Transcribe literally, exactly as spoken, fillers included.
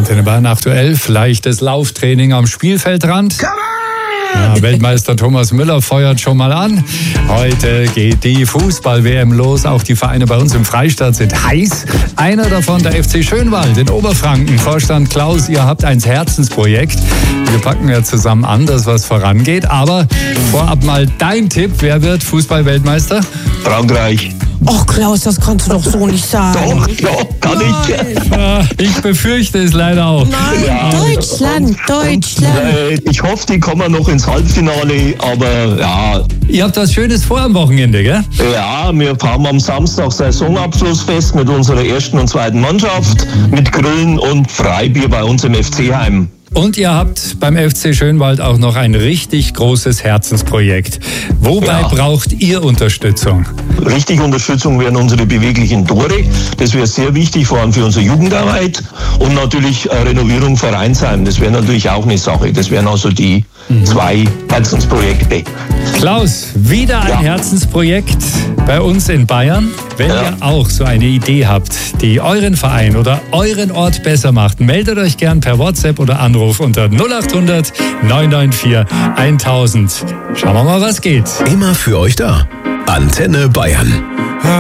Antenne Bayern aktuell. Vielleicht das Lauftraining am Spielfeldrand. Ja, Weltmeister Thomas Müller feuert schon mal an. Heute geht die Fußball-W M los. Auch die Vereine bei uns im Freistaat sind heiß. Einer davon der F C Schönwald in Oberfranken. Vorstand Klaus, ihr habt ein Herzensprojekt. Wir packen ja zusammen an, dass was vorangeht. Aber vorab mal dein Tipp. Wer wird Fußball-Weltmeister? Frankreich. Och Klaus, das kannst du doch so nicht sagen. Doch, doch, kann ich. Ja, ich befürchte es leider auch. Nein, Ja. Deutschland, Deutschland. Äh, Ich hoffe, die kommen noch ins Halbfinale, aber ja, Ihr habt was Schönes vor am Wochenende, gell? ja, wir haben am Samstag Saisonabschlussfest mit unserer ersten und zweiten Mannschaft, mit Grillen und Freibier bei uns im F C-Heim. Und ihr habt beim F C Schönwald auch noch ein richtig großes Herzensprojekt. Wobei Ja. braucht ihr Unterstützung? Richtig Unterstützung wären unsere beweglichen Tore. Das wäre sehr wichtig, vor allem für unsere Jugendarbeit. Und natürlich äh, Renovierung Vereinsheim. Das wäre natürlich auch eine Sache. Das wären also die mhm. zwei Herzensprojekte. Klaus, wieder ein Ja. Herzensprojekt bei uns in Bayern. Wenn Ja. ihr auch so eine Idee habt, die euren Verein oder euren Ort besser macht, meldet euch gern per WhatsApp oder Anruf unter null acht hundert neun neun vier tausend. Schauen wir mal, was geht. Immer für euch da. Antenne Bayern.